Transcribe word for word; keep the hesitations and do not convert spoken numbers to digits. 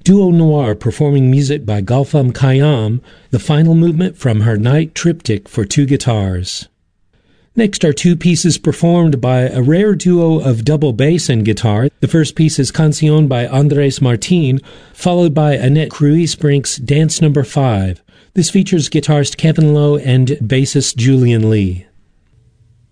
Duo Noir performing music by Gulfam Khayyam, the final movement from her Night Triptych for two guitars. Next are two pieces performed by a rare duo of double bass and guitar. The first piece is Canción by Andres Martin, followed by Annette Cruise-Brink's Dance Number five. This features guitarist Kevin Lowe and bassist Julian Lee.